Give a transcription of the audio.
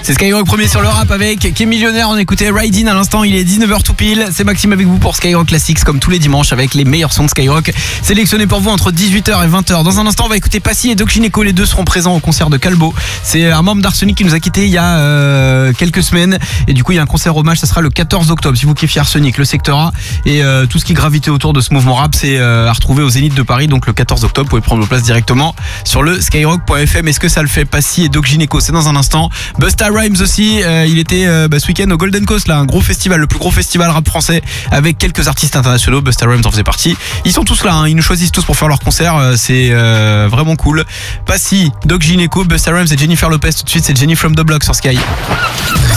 C'est Skyrock premier sur le rap avec Qui est millionnaire. On écoutait Ride In à l'instant, il est 19h tout pile. C'est Maxime avec vous pour Skyrock Classics comme tous les dimanches avec les meilleurs sons de Skyrock sélectionnés pour vous entre 18h et 20h. Dans un instant on va écouter Passy et Doc Gynéco, les deux seront présents au concert de Calbo. C'est un membre d'Arsenic qui nous a quitté il y a quelques semaines et du coup il y a un concert hommage, ça sera le 14 octobre. Si vous kiffez Arsenic, le secteur A et tout ce qui gravitait autour de ce mouvement rap, c'est à retrouver au Zénith de Paris, donc le 14 octobre. Vous pouvez prendre vos places directement sur le skyrock.fm. Est-ce que ça le fait? Passy et Doc Gynéco, c'est dans un instant. Busta Rhymes aussi, il était ce week-end au Golden Coast, là, un gros festival, le plus gros festival rap français avec quelques artistes internationaux. Busta Rhymes en faisait partie. Ils sont tous là, hein, ils nous choisissent tous pour faire leur concert, c'est vraiment cool. Passy, Doc Gynéco, Busta Rhymes et Jennifer Lopez tout de suite, c'est Jenny from the Block sur Sky.